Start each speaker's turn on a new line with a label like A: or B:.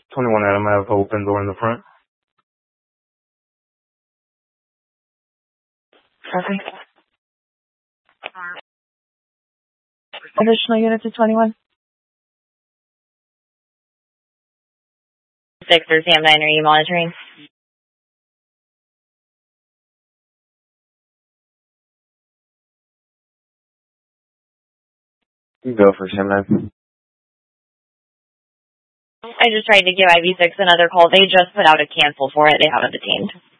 A: 21 Adam, I have open door in the front.
B: Okay. Additional units at 21?
C: 6 or Sam 9, are you monitoring?
A: You go for Sam 9.
C: I just tried to give IV6 another call. They just put out a cancel for it. They haven't detained.